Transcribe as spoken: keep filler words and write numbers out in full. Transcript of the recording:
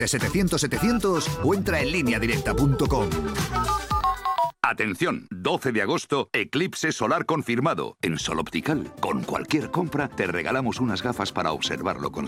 setecientos setecientos o entra en línea directa punto com. Atención, doce de agosto, eclipse solar confirmado. En Sol Optical, con cualquier compra, te regalamos unas gafas para observarlo con